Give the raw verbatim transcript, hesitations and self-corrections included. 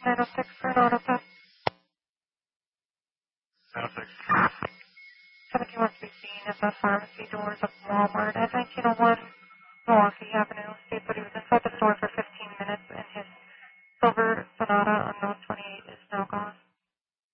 nine oh six for an auto theft. nine oh six. seventeen wants to be seen at the pharmacy doors of Walmart at nineteen oh one Milwaukee Avenue. State that he was inside the store for fifteen